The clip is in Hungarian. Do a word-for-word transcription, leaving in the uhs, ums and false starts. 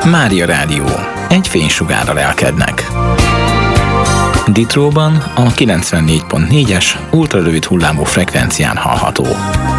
Mária Rádió. Egy fénysugárral elkednek. Ditróban a kilencvennégy pont négyes ultrarövid hullámú frekvencián hallható.